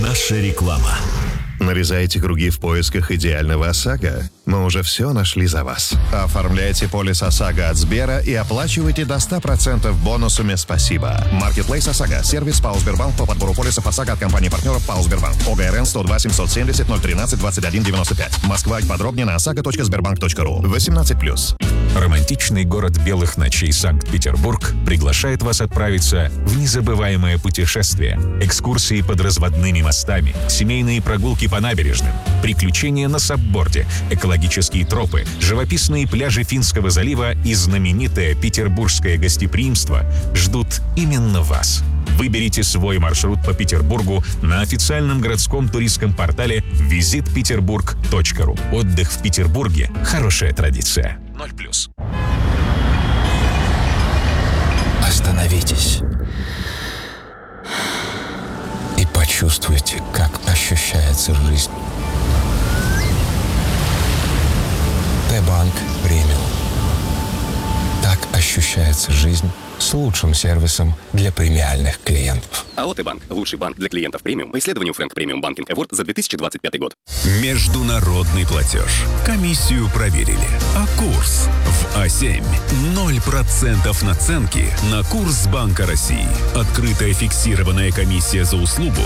Наша реклама. Нарезаете круги в поисках идеального ОСАГО? Мы уже все нашли за вас. Оформляйте полис ОСАГО от Сбера и оплачивайте до 100% бонусами «Спасибо». Marketplace ОСАГО. Сервис ПАО Сбербанк по подбору полисов ОСАГО от компании-партнеров ПАО Сбербанк. ОГРН 102 770 013 21 95. Москва. Подробнее на osago.sberbank.ru. 18+. Романтичный город белых ночей Санкт-Петербург приглашает вас отправиться в незабываемое путешествие. Экскурсии под разводными мостами, семейные прогулки по набережным, приключения на сабборде, экологические тропы, живописные пляжи Финского залива и знаменитое петербургское гостеприимство ждут именно вас. Выберите свой маршрут по Петербургу на официальном городском туристском портале visitpeterburg.ru. Отдых в Петербурге – хорошая традиция. 0+. Остановитесь и почувствуйте, как ощущается жизнь. Т-банк премиум. Так ощущается жизнь с лучшим сервисом для премиальных клиентов. АО «Т-банк» – лучший банк для клиентов премиум по исследованию Frank Premium Banking Award за 2025 год. Международный платеж. Комиссию проверили. А курс в А7. 0% наценки на курс Банка России. Открытая фиксированная комиссия за услугу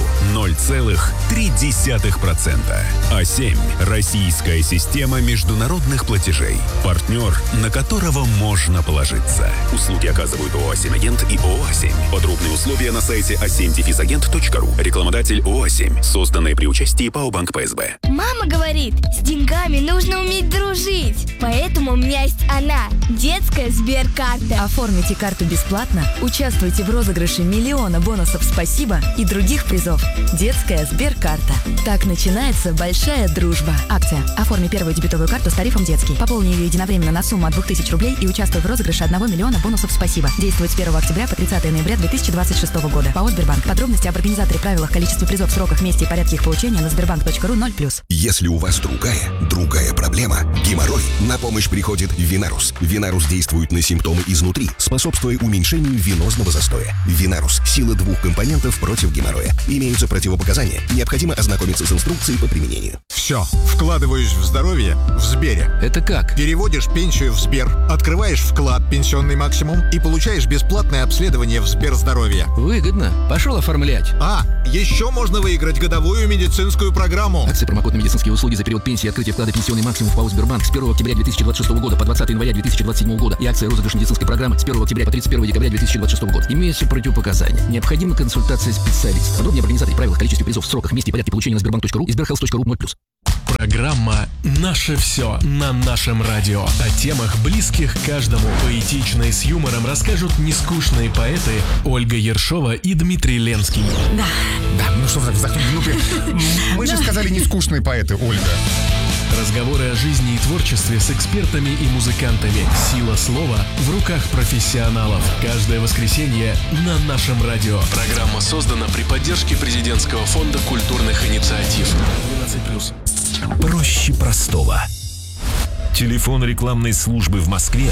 0,3%. А7. Российская система международных платежей. Партнер, на которого можно положиться. Услуги оказывают ООО «А7 Агент» и ООО «А7». Подробные условия на сайте a7-агент.ру. Рекламодатель ООО «А7». Созданное при участии ПАО «Банк ПСБ». Мама говорит, с деньгами нужно уметь дружить. Поэтому у меня есть она, детская Сберкарта. Оформите карту бесплатно, участвуйте в розыгрыше миллиона бонусов «Спасибо» и других призов. Детская Сберкарта. Так начинается большая дружба. Акция. Оформи первую дебетовую карту с тарифом «Детский». Пополни ее единовременно на сумму от 2000 рублей и участвуй в розыгрыше 1 миллиона бонусов «Спасибо». Действует с 1 октября по 30 ноября 2026 года. ПАО «Сбербанк». Подробности об организаторе, правилах, количестве призов, сроках, месте и порядке их получения на sberbank.ru 0+. Если у вас другая проблема, геморрой, на помощь приходит Винарус. Винарус действует на симптомы изнутри, способствуя уменьшению венозного застоя. Винарус – сила 2 компонентов против геморроя. Имеются противопоказания. Необходимо ознакомиться с инструкцией по применению. Все. Вкладываюсь в здоровье в Сбере. Это как? Переводишь пенсию в Сбер, открываешь вклад «Пенсионный максимум» и получаешь бесплатное обследование в Сберздоровье. Выгодно. Пошел оформлять. Еще можно выиграть годовую медицинскую программу. Акция промокод на медицинские услуги за период пенсии и открытия вклада «Пенсионный максимум» в ПАО «Сбербанк» с 1 октября 2026 года по 20 января 2027 года и акция розыгрыш медицинской программы с 1 октября по 31 декабря 2026 года. Имеются противопоказания. Необходима консультация специалиста. Подробнее об организаторе, правилах, количестве призов, сроках, месте и порядке получения на sberbank.ru и sberhealth.ru 0+. Программа «Наше все» на нашем радио. О темах, близких каждому. Поэтично и с юмором расскажут нескучные поэты Ольга Ершова и Дмитрий Ленский. Да, ну что вы так мы же сказали нескучные поэты, Ольга. Разговоры о жизни и творчестве с экспертами и музыкантами. Сила слова в руках профессионалов. Каждое воскресенье на нашем радио. Программа создана при поддержке Президентского фонда культурных инициатив. 12+. Проще простого. Телефон рекламной службы в Москве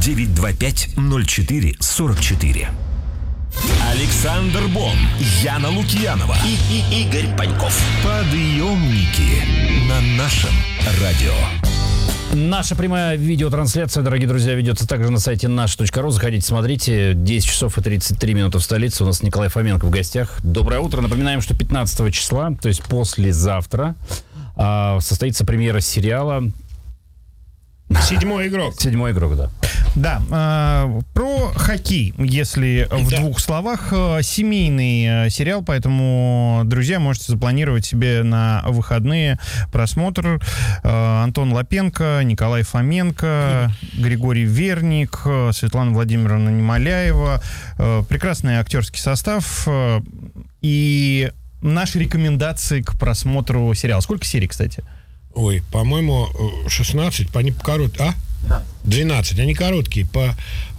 925-04-44. Александр Бон, Яна Лукьянова и Игорь Паньков. Подъемники на нашем радио. Наша прямая видеотрансляция, дорогие друзья, ведется также на сайте наш.ру. Заходите, смотрите. 10 часов и 33 минуты в столице. У нас Николай Фоменко в гостях. Доброе утро. Напоминаем, что 15 числа, то есть послезавтра, состоится премьера сериала «Седьмой игрок». «Седьмой игрок», да. Да, про хоккей, если в двух словах. Семейный сериал, поэтому, друзья, можете запланировать себе на выходные просмотр. Антон Лапенко, Николай Фоменко, Григорий Верник, Светлана Владимировна Немоляева. Прекрасный актерский состав. И наши рекомендации к просмотру сериала. Сколько серий, кстати? Ой, по-моему, 16, они короткие, 12, они короткие по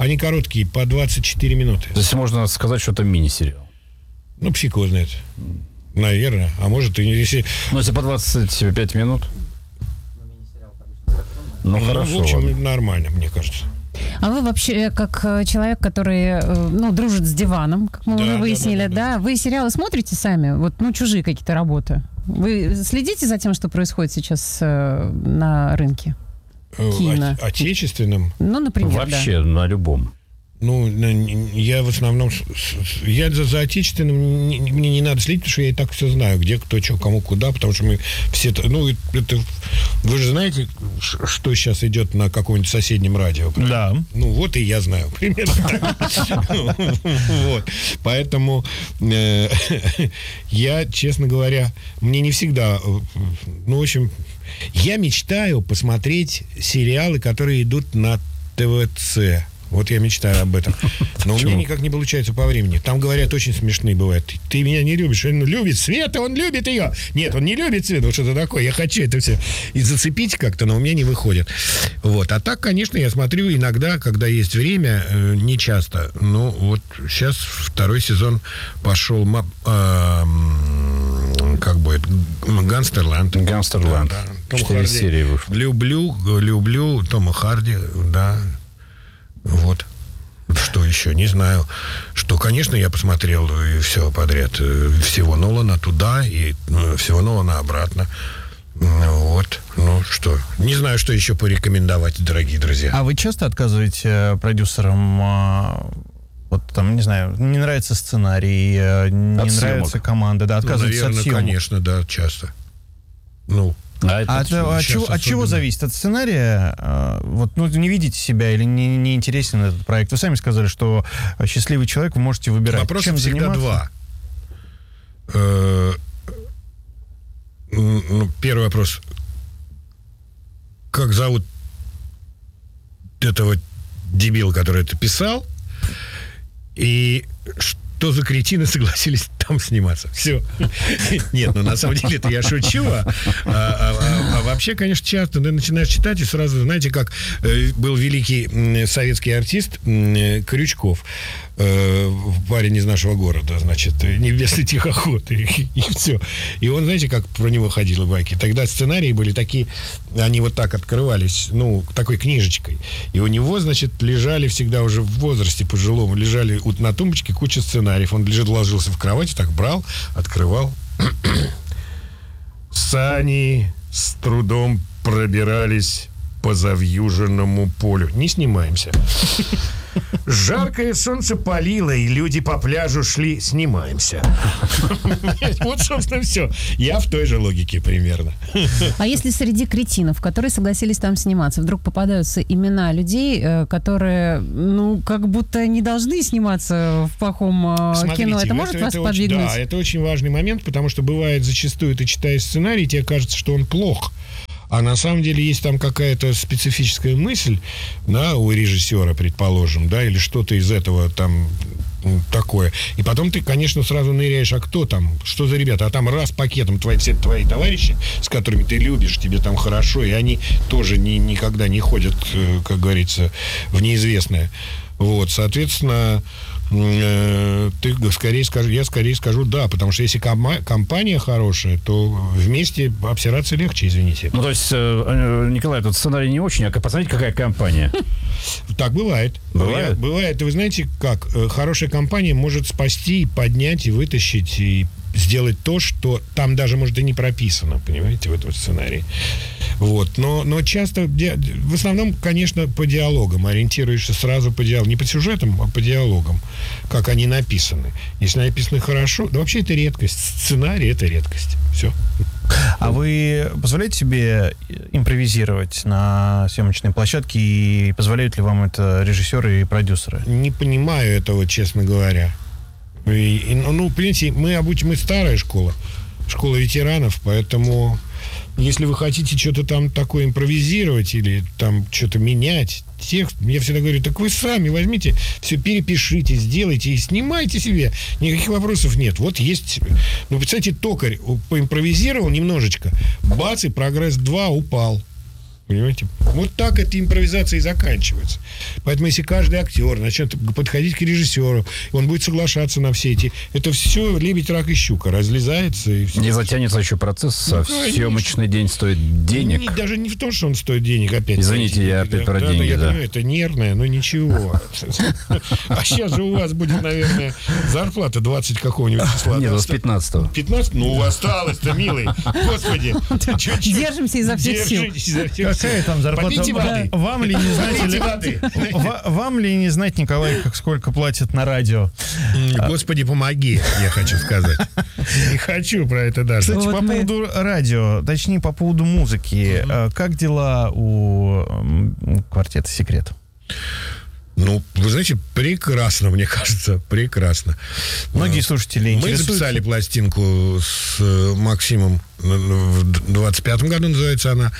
24 минуты. То есть можно сказать, что это мини-сериал? Ну, псих его знает. Наверное, а может и не если... Ну, если по 25 минут? Ну, хорошо. В общем, нормально, мне кажется. А вы вообще, как человек, который, дружит с диваном, как мы уже выяснили, да? Вы сериалы смотрите сами? Вот, чужие какие-то работы? Вы следите за тем, что происходит сейчас на рынке? Кино. Отечественным? Например, вообще, на любом. Я в основном... Я за отечественным мне не надо следить, потому что я и так все знаю, где, кто, что, кому, куда, потому что мы все... это... Вы же знаете, что сейчас идет на каком-нибудь соседнем радио? Да. Вот и я знаю. Примерно так. Вот. Поэтому я, честно говоря, мне не всегда... в общем, я мечтаю посмотреть сериалы, которые идут на ТВЦ. Вот я мечтаю об этом. Но у меня никак не получается по времени. Там, говорят, очень смешные бывают. Ты меня не любишь. Он любит Света, он любит ее. Нет, он не любит Свету. Вот что-то такое. Я хочу это все и зацепить как-то, но у меня не выходит. Вот. А так, конечно, я смотрю иногда, когда есть время, не часто. Вот сейчас второй сезон пошел... как будет? Гангстерланд. Гангстерланд. 4 серии вышло. Люблю Тома Харди, да. Вот. Что еще? Не знаю. Что, конечно, я посмотрел и все подряд. Всего Нолана туда и всего Нолана обратно. Вот. Что? Не знаю, что еще порекомендовать, дорогие друзья. А вы часто отказываете продюсерам... не знаю, не нравится сценарий, не нравится команда, да, отказывается от съемок? Конечно, да, часто. От чего зависит? От сценария? Не видите себя или не интересен этот проект? Вы сами сказали, что счастливый человек, вы можете выбирать. Вопросов всегда два. Первый вопрос. Как зовут этого дебила, который это писал? И что за кретины согласились там сниматься? Все. Нет, на самом деле это я шучу. А вообще, конечно, часто ты начинаешь читать и сразу, знаете, как был великий советский артист Крючков, парень из нашего города, значит, небесный тихоход, и все. И он, знаете, как про него ходили байки? Тогда сценарии были такие, они вот так открывались, такой книжечкой. И у него, значит, лежали всегда уже в возрасте пожилом, лежали на тумбочке куча сценариев. Он ложился в кровати, так брал, открывал. Сани с трудом пробирались по завьюженному полю. Не снимаемся. Жаркое солнце палило, и люди по пляжу шли. Снимаемся. Вот, собственно, все. Я в той же логике примерно. А если среди кретинов, которые согласились там сниматься, вдруг попадаются имена людей, которые, как будто не должны сниматься в плохом кино, это может вас подвигнуть? Да, это очень важный момент, потому что бывает зачастую ты читаешь сценарий, тебе кажется, что он плох. А на самом деле есть там какая-то специфическая мысль, да, у режиссера, предположим, да, или что-то из этого там такое. И потом ты, конечно, сразу ныряешь, а кто там, что за ребята? А там раз пакетом все твои товарищи, с которыми ты любишь, тебе там хорошо, и они тоже никогда не ходят, как говорится, в неизвестное. Вот, соответственно, я скорее скажу да, потому что если компания хорошая, то вместе обсираться легче, извините. То есть, Николай, тут сценарий не очень, а посмотрите, какая компания. Так бывает. Бывает. И вы знаете, как хорошая компания может спасти, поднять и вытащить, и сделать то, что там даже, может, и не прописано, понимаете, в этом сценарии. Вот. Но часто, в основном, конечно, по диалогам. Ориентируешься сразу по диалогам. Не по сюжетам, а по диалогам. Как они написаны. Если написаны хорошо, да вообще это редкость. Сценарий — это редкость. Все. А вы позволяете себе импровизировать на съемочной площадке? И позволяют ли вам это режиссеры и продюсеры? Не понимаю этого, честно говоря. Понимаете, мы старая школа ветеранов, поэтому если вы хотите что-то там такое импровизировать или там что-то менять, текст, я всегда говорю, так вы сами возьмите, все перепишите, сделайте и снимайте себе. Никаких вопросов нет. Вот есть, представьте, токарь поимпровизировал немножечко, бац, и прогресс 2 упал. Понимаете? Вот так эти импровизации заканчиваются. Поэтому если каждый актер начнет подходить к режиссеру, он будет соглашаться на все эти... Это все лебедь, рак и щука. Разлезается и все. Не затянется еще процесс, а съемочный день стоит денег. Даже не в том, что он стоит денег опять. Извините, я опять про деньги, я понимаю, это нервное, но ничего. А сейчас же у вас будет, наверное, зарплата 20 какого-нибудь числа. Нет, у вас 15-го. 15? Ну, у вас осталось-то, милый. Господи. Держимся изо всех сил. Какая там зарплата? Вам ли не знать, вам ли не знать, Николай, сколько платят на радио? Господи, помоги, я хочу сказать. Не хочу про это даже. Кстати, по поводу радио, точнее, по поводу музыки. Как дела у квартета «Секрет»? Ну, вы знаете, прекрасно, мне кажется, прекрасно. Многие слушатели интересуются. Мы записали пластинку с Максимом в 25-м году, называется она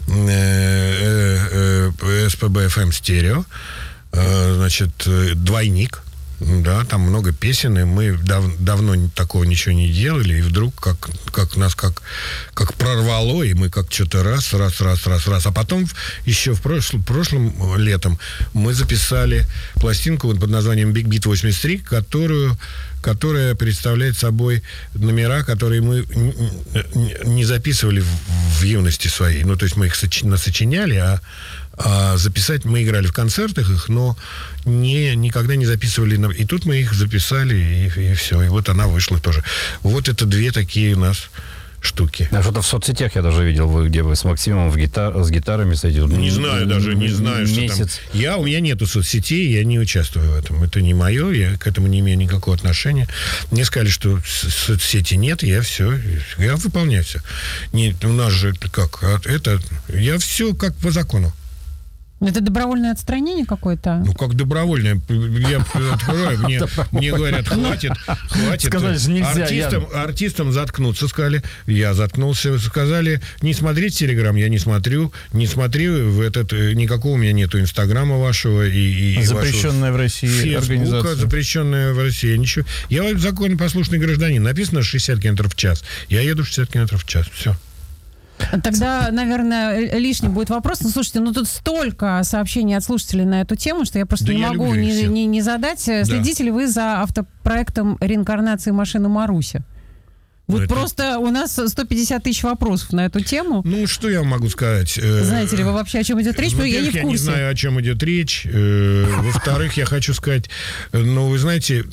СПБ FM Стерео. Значит, двойник. Да, там много песен, и мы давно такого ничего не делали, и вдруг как нас как прорвало, и мы как что-то раз. А потом еще в прошлым летом мы записали пластинку под названием Big Beat 83, которая представляет собой номера, которые мы не записывали в юности своей. Ну, то есть мы их насочиняли, а записать мы играли в концертах их, но никогда не записывали. И тут мы их записали, и все. И вот она вышла тоже. Вот это две такие у нас штуки. А что-то в соцсетях я даже видел, где вы с Максимом с гитарами сидели. Не знаю, что месяц. Там. У меня нету соцсетей, я не участвую в этом. Это не мое, я к этому не имею никакого отношения. Мне сказали, что соцсети нет, я выполняю все. У нас же я все как по закону. Это добровольное отстранение какое-то? Ну, как добровольное. Я открываю, мне говорят, хватит. Сказали, что нельзя. Артистам заткнуться, сказали. Я заткнулся. Сказали, не смотреть Телеграм, я не смотрю. Не смотрю никакого у меня нету Инстаграма вашего и запрещенная в России организация. Запрещенная в России. Ничего. Я законопослушный гражданин. Написано 60 км в час. Я еду 60 км в час. Все. Тогда, наверное, лишний будет вопрос. Ну, слушайте, тут столько сообщений от слушателей на эту тему, что я просто не могу не задать. Следите ли вы за автопроектом реинкарнации машины Маруся? Вот просто у нас 150 тысяч вопросов на эту тему. Ну, что я могу сказать? Знаете ли вы вообще, о чем идет речь? Я не в курсе. Я не знаю, о чем идет речь. Во-вторых, я хочу сказать, вы знаете,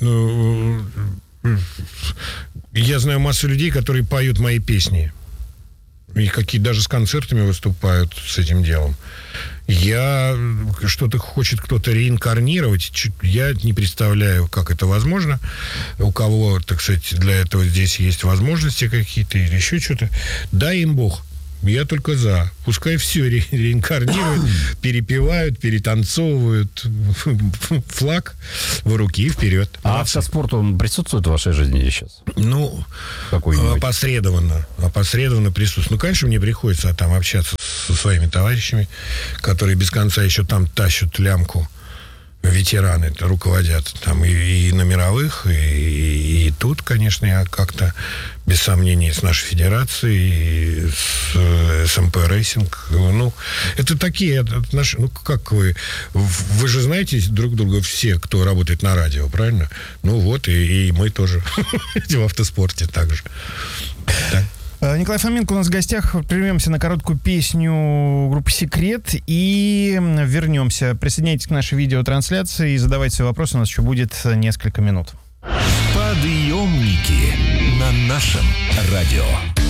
я знаю массу людей, которые поют мои песни. И какие даже с концертами выступают с этим делом. Что-то хочет кто-то реинкарнировать. Я не представляю, как это возможно. У кого, так сказать, для этого здесь есть возможности какие-то или еще что-то. Дай им Бог. Я только за. Пускай все реинкарнируют, перепевают, перетанцовывают. Флаг в руки, вперед. А автоспорт, он присутствует в вашей жизни сейчас? Ну, опосредованно присутствует. Ну, конечно, мне приходится там общаться со своими товарищами, которые без конца еще там тащат лямку. Ветераны руководят там и на мировых, и тут, конечно, я как-то, без сомнений, с нашей федерацией, с СМП Рейсинг. Ну, это такие отношения. Ну, как вы же знаете друг друга все, кто работает на радио, правильно? Ну, вот, и мы тоже в автоспорте также. Так. Николай Фоменко у нас в гостях. Прервемся на короткую песню группы «Секрет» и вернемся. Присоединяйтесь к нашей видеотрансляции и задавайте свои вопросы. У нас еще будет несколько минут. Подъемники на нашем радио.